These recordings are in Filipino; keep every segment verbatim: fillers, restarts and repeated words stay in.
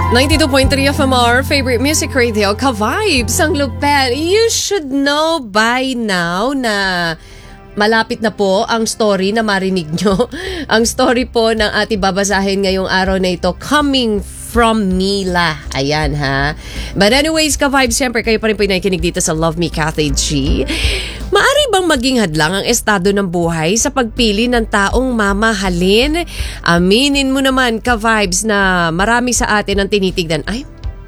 ninety-two point three F M R, favorite music radio, Ka-Vibes, ang lupet. You should know by now na malapit na po ang story na marinig nyo. Ang story po ng ating babasahin ngayong araw na ito, coming from Mila. Ayan ha. But anyways, Ka-Vibes, siyempre kayo pa rin po nakikinig dito sa Love Me, Kathy G. Maari bang maging hadlang ang estado ng buhay sa pagpili ng taong mamahalin? Aminin mo naman, Ka-Vibes, na marami sa atin ang tinitignan, ay,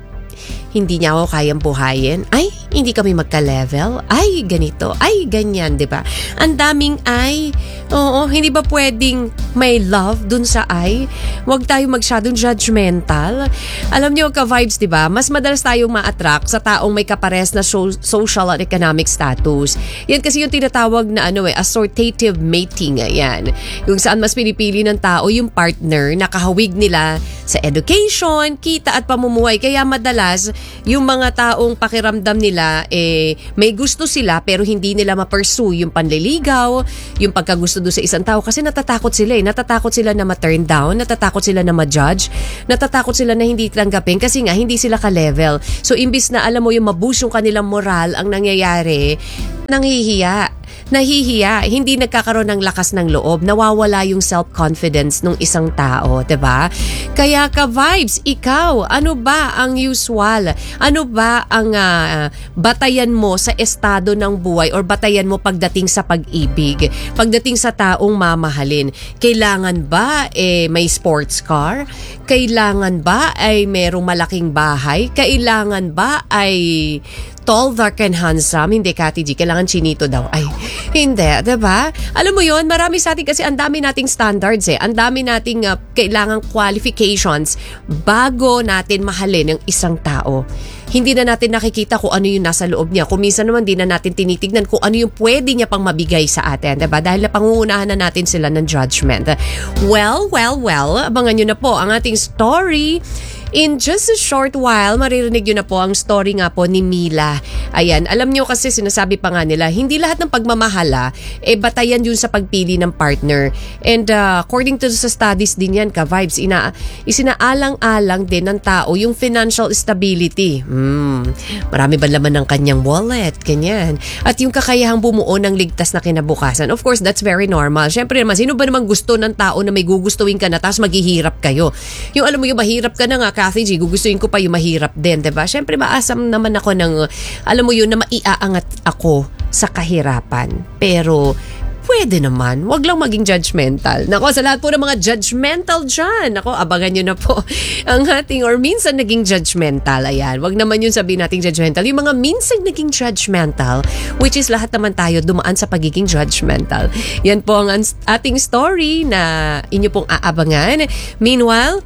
hindi niya ako kayang buhayin. Ay, hindi kami magka-level. Ay, ganito. Ay, ganyan, di ba? Ang daming ay. Oo, hindi ba pwedeng may love dun sa ay? Huwag tayo magsyadong judgmental. Alam niyo, Ka-Vibes, di ba? Mas madalas tayong ma-attract sa taong may kapares na so- social and economic status. Yan kasi yung tinatawag na ano eh, assortative mating. Yan. Kung saan mas pinipili ng tao yung partner na kahawig nila sa education, kita at pamumuhay. Kaya madalas, yung mga taong pakiramdam nila, eh, may gusto sila pero hindi nila ma-pursue yung panliligaw, yung pagkagusto doon sa isang tao kasi natatakot sila eh. Natatakot sila na ma-turn down, natatakot sila na ma-judge, natatakot sila na hindi tanggapin kasi nga hindi sila ka-level. So, imbis na alam mo yung maboost yung kanilang moral, ang nangyayari, nanghihiya. Nahihiya, hindi nagkakaroon ng lakas ng loob, nawawala yung self-confidence ng isang tao, 'di ba? Kaya Ka-Vibes, ikaw, ano ba ang usual? Ano ba ang uh, batayan mo sa estado ng buhay or batayan mo pagdating sa pag-ibig? Pagdating sa taong mamahalin, kailangan ba eh may sports car? Kailangan ba ay merong malaking bahay? Kailangan ba ay tall, dark, and handsome? Hindi, Kati G. Kailangan chinito daw. Ay, hindi. Diba? Alam mo yon, marami sa atin kasi ang dami nating standards eh. Ang dami nating uh, kailangang qualifications bago natin mahalin ang isang tao. Hindi na natin nakikita kung ano yung nasa loob niya. Kung minsan naman, di na natin tinitignan kung ano yung pwede niya pang mabigay sa atin. Diba? Dahil na pangungunahan na natin sila ng judgment. Well, well, well. Abangan nyo na po ang ating story. In just a short while, maririnig nyo na po ang story nga po ni Mila. Ayan, alam nyo kasi sinasabi pa nga nila, hindi lahat ng pagmamahala, eh batayan yun sa pagpili ng partner. And uh, according to sa studies din yan, Ka-Vibes, ina, isinaalang-alang din ng tao yung financial stability. Hmm, marami ba laman ng kanyang wallet? Ganyan. At yung kakayahang bumuo ng ligtas na kinabukasan. Of course, that's very normal. Siyempre naman, sino ba naman gusto ng tao na may gugustuhin ka na tapos maghihirap kayo? Yung alam mo yung mahirap ka na nga, Kathy G, gugustuhin ko pa yung mahirap din, diba? Siyempre, maasam naman ako ng, alam mo yun, na maiaangat ako sa kahirapan. Pero, pwede naman. Huwag lang maging judgmental. Nako, sa lahat po ng mga judgmental dyan, nako, abangan nyo na po ang ating, or minsan naging judgmental. Ayan, wag naman yun sabihin nating judgmental. Yung mga minsan naging judgmental, which is lahat naman tayo dumaan sa pagiging judgmental. Yan po ang ating story na inyo pong aabangan. Meanwhile,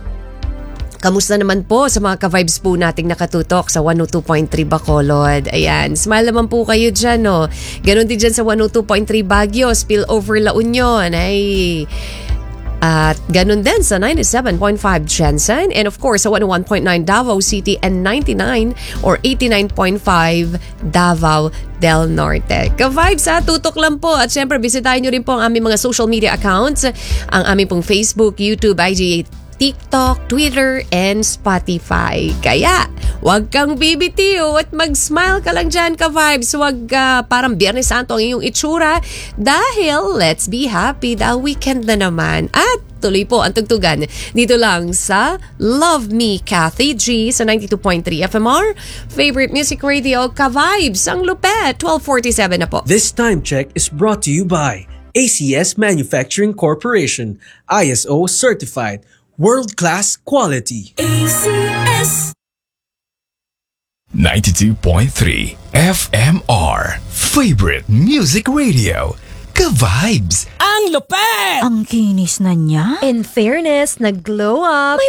kamusta naman po sa mga Ka-Vibes po nating nakatutok sa one oh two point three Bacolod? Ayan, smile naman po kayo dyan, no? Ganon din dyan sa one oh two point three Baguio, Spillover La Union. Ay, at ganun din sa ninety-seven point five Jensen, and of course sa one oh one point nine Davao City and ninety-nine or eighty-nine point five Davao del Norte. Ka-Vibes ha, tutok lang po. At syempre, bisitahin nyo rin po ang aming mga social media accounts, ang aming pong Facebook, YouTube, I G, TikTok, Twitter, and Spotify. Kaya, huwag kang bibitiw at mag-smile ka lang dyan, Ka-Vibes. Huwag uh, parang Biyernes Santo ang iyong itsura dahil let's be happy dahil weekend na naman. At tuloy po ang tugtugan dito lang sa Love Me, Kathy G sa ninety-two point three F M R. Favorite music radio, Ka-Vibes. Ang lupet, twelve forty-seven na po. This time check is brought to you by A C S Manufacturing Corporation, I S O certified. World-class quality. A C S ninety-two point three F M R. Favorite music radio. Ka-Vibes. Ang lupet! Ang kinis na niya. In fairness, nag-glow up. May